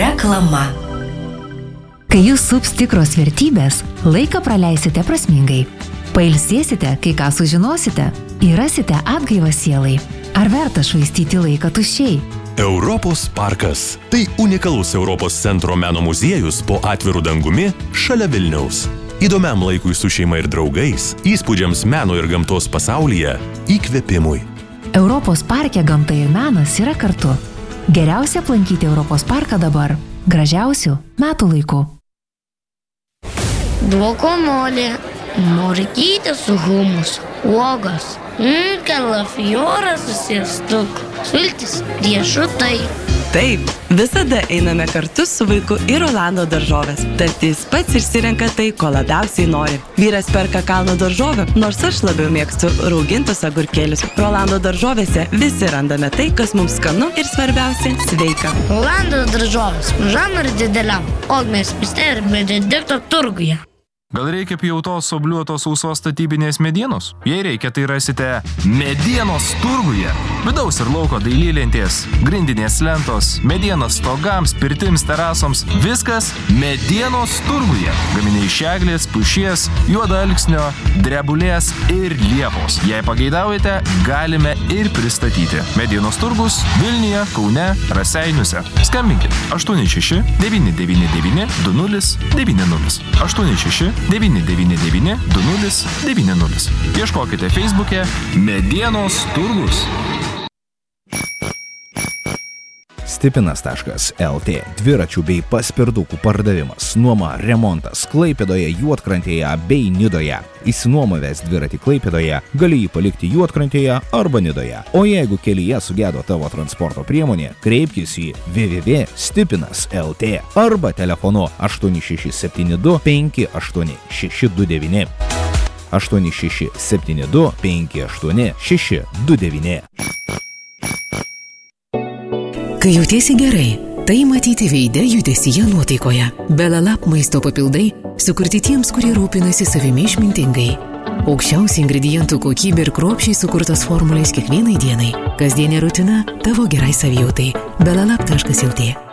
Reklama. Kai jūs sups tikros vertybės, laiką praleisite prasmingai. Pailsėsite, kai ką sužinosite, įrasite atgaivą sielai. Ar verta švaistyti laiką tuščiai? Europos parkas. Tai unikalus Europos centro meno muziejus po atviru dangumi šalia Vilniaus. Įdomiam laikui su šeima ir draugais, įspūdžiams meno ir gamtos pasaulyje, įkvėpimui. Europos parke gamta ir menas yra kartu. Geriausia aplankyti Europos parką dabar. Gražiausių metų laikų. Guakamolė, morkytė su humusu, uogos, kalafioras su sviestuku, sultis, riešutai. Taip, visada einame kartu su vaiku į Rolando daržoves. Tad jis pats išsirenka tai, ko labiausiai nori. Vyras perka kalno daržovę, nors aš labiau mėgstu raugintus agurkėlius. Rolando daržovėse visi randame tai, kas mums skanu ir svarbiausia – sveika. Rolando daržovės mažam ir dideliam, Ogmės mieste ir Benedikto turguje. Gal reikia pjautos obliuotos sausos statybinės medienos? Jei reikia, tai rasite medienos turguje. Vidaus ir lauko dailylentės, grindinės lentos, medienos stogams, pirtims, terasoms. Viskas medienos turguje. Gaminiai iš eglės, pušies, juodalksnio, drebulės ir liepos. Jei pageidaujate, galime ir pristatyti. Medienos turgus Vilniuje, Kaune, Raseiniuose. Skambinkit 86 999 2090. 86 999 2090. Ieškokite Facebook'e Medienos turgus. Stipinas.lt dviračių bei paspirdukų pardavimas, nuoma, remontas Klaipėdoje, Juodkrantėje bei Nidoje. Įsinuomavęs dviratį Klaipėdoje, gali jį palikti Juodkrantėje arba Nidoje. O jeigu kelyje sugedo tavo transporto priemonė, kreipkis į www.stipinas.lt arba telefonu 8672 58629. 8672 58629. Kai jautiesi gerai, tai matyti veide, judesyje, nuotaikoje. Belalab maisto papildai sukurti tiems, kurie rūpinasi savimi išmintingai. Aukščiausia ingredientų kokybė ir kruopščiai sukurtos formulės kiekvienai dienai. Kasdienė rutina tavo gerai savijautai. Belalab.lt